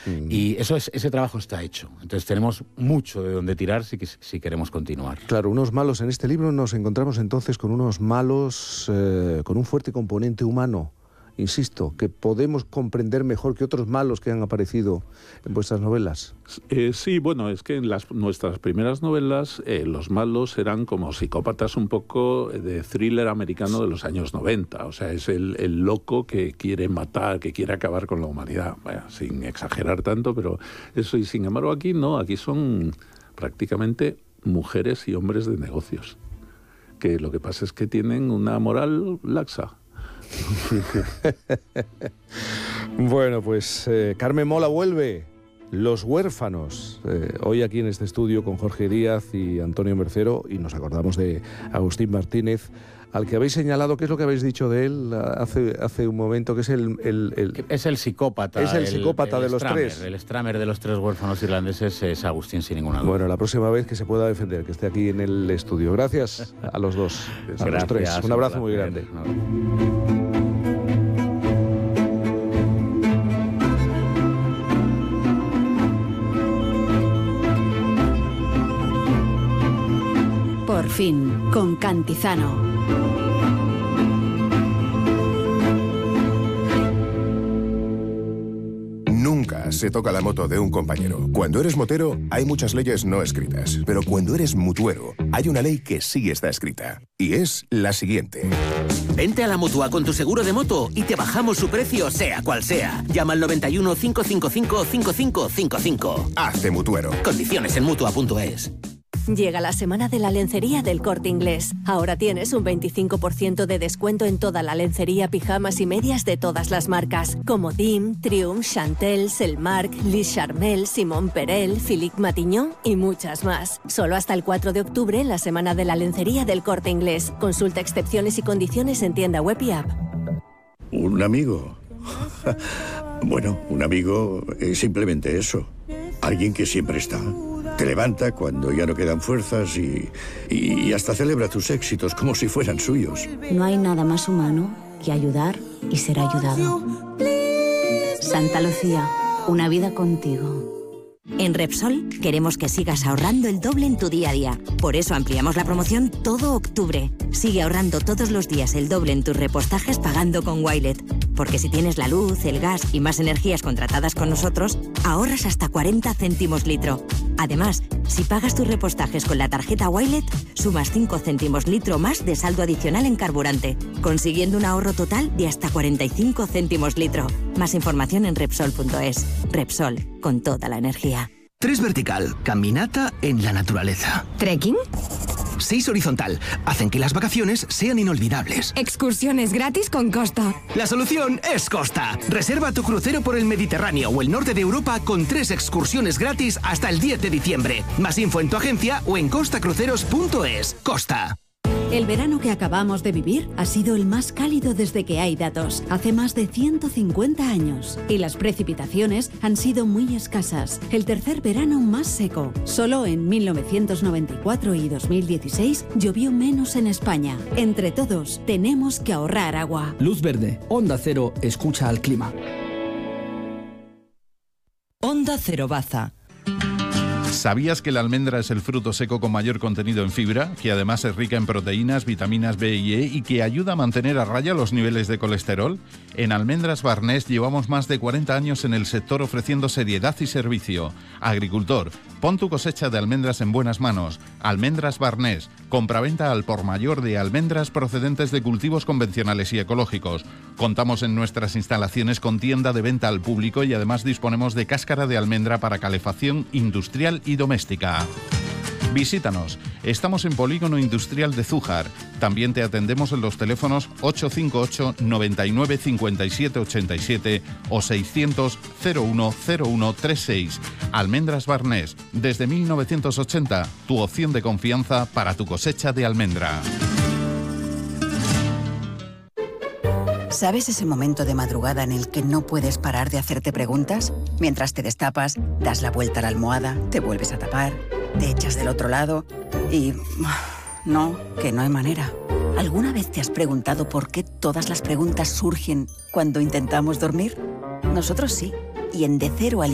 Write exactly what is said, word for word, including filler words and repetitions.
Mm. Y eso es, ese trabajo está hecho. Entonces tenemos mucho de donde tirar si, si queremos continuar. Claro, unos malos. En este libro nos encontramos entonces con unos malos, eh, con un fuerte componente humano. Insisto, que podemos comprender mejor que otros malos que han aparecido en vuestras novelas. Eh, sí, bueno, es que en las, nuestras primeras novelas eh, los malos eran como psicópatas un poco de thriller americano de los años noventa. O sea, es el, el loco que quiere matar, que quiere acabar con la humanidad. Bueno, sin exagerar tanto, pero eso. Y sin embargo aquí no, aquí son prácticamente mujeres y hombres de negocios. Que lo que pasa es que tienen una moral laxa. Bueno, pues eh, Carmen Mola vuelve. Los huérfanos. Eh, hoy aquí en este estudio con Jorge Díaz y Antonio Mercero, y nos acordamos de Agustín Martínez, al que habéis señalado. ¿Qué es lo que habéis dicho de él hace, hace un momento? Que es el, el, el... Es el psicópata. Es el, el psicópata el de los Stramer, tres. El Stramer de los tres huérfanos irlandeses es Agustín, sin ninguna duda. Bueno, la próxima vez que se pueda defender, que esté aquí en el estudio. Gracias a los dos, a Gracias, los tres. Un abrazo muy grande. Por fin, con Cantizano. Nunca se toca la moto de un compañero. Cuando eres motero, hay muchas leyes no escritas. Pero cuando eres mutuero, hay una ley que sí está escrita. Y es la siguiente. Vente a la Mutua con tu seguro de moto y te bajamos su precio, sea cual sea. Llama al noventa y uno, cinco cinco cinco, cinco cinco cinco cinco. Hazte mutuero. Condiciones en mutua punto es. Llega la semana de la lencería del Corte Inglés. Ahora tienes un veinticinco por ciento de descuento en toda la lencería, pijamas y medias de todas las marcas, como Dim, Triumph, Chantel, Selmark, Lis Charmel, Simon Perel, Philippe Matignon y muchas más. Solo hasta el cuatro de octubre, en la semana de la lencería del Corte Inglés. Consulta excepciones y condiciones en tienda web y app. ¿Un amigo? Bueno, un amigo es simplemente eso. Alguien que siempre está. Te levanta cuando ya no quedan fuerzas y, y hasta celebra tus éxitos como si fueran suyos. No hay nada más humano que ayudar y ser ayudado. Santa Lucía, una vida contigo. En Repsol queremos que sigas ahorrando el doble en tu día a día. Por eso ampliamos la promoción todo octubre. Sigue ahorrando todos los días el doble en tus repostajes pagando con Wilet. Porque si tienes la luz, el gas y más energías contratadas con nosotros, ahorras hasta cuarenta céntimos litro. Además, si pagas tus repostajes con la tarjeta Wilet, sumas cinco céntimos litro más de saldo adicional en carburante, consiguiendo un ahorro total de hasta cuarenta y cinco céntimos litro. Más información en Repsol punto es. Repsol, con toda la energía. Tres vertical, caminata en la naturaleza. ¿Trekking? Seis horizontal, hacen que las vacaciones sean inolvidables. Excursiones gratis con Costa. La solución es Costa. Reserva tu crucero por el Mediterráneo o el norte de Europa con tres excursiones gratis hasta el diez de diciembre. Más info en tu agencia o en costa cruceros punto es. Costa. El verano que acabamos de vivir ha sido el más cálido desde que hay datos, hace más de ciento cincuenta años. Y las precipitaciones han sido muy escasas. El tercer verano más seco. Solo en mil novecientos noventa y cuatro y dos mil dieciséis llovió menos en España. Entre todos, tenemos que ahorrar agua. Luz Verde, Onda Cero, escucha al clima. Onda Cero Baza. ¿Sabías que la almendra es el fruto seco con mayor contenido en fibra, que además es rica en proteínas, vitaminas B y E y que ayuda a mantener a raya los niveles de colesterol? En Almendras Barnés llevamos más de cuarenta años en el sector ofreciendo seriedad y servicio. Agricultor, pon tu cosecha de almendras en buenas manos. Almendras Barnés, compraventa al por mayor de almendras procedentes de cultivos convencionales y ecológicos. Contamos en nuestras instalaciones con tienda de venta al público y además disponemos de cáscara de almendra para calefacción industrial y doméstica. Visítanos. Estamos en Polígono Industrial de Zújar. También te atendemos en los teléfonos ocho cinco ocho, noventa y nueve, cincuenta y siete ochenta y siete o seiscientos, cero uno cero uno treinta y seis. Almendras Barnés. Desde mil novecientos ochenta, tu opción de confianza para tu cosecha de almendra. ¿Sabes ese momento de madrugada en el que no puedes parar de hacerte preguntas? Mientras te destapas, das la vuelta a la almohada, te vuelves a tapar, te echas del otro lado y... no, que no hay manera. ¿Alguna vez te has preguntado por qué todas las preguntas surgen cuando intentamos dormir? Nosotros sí, y en De Cero al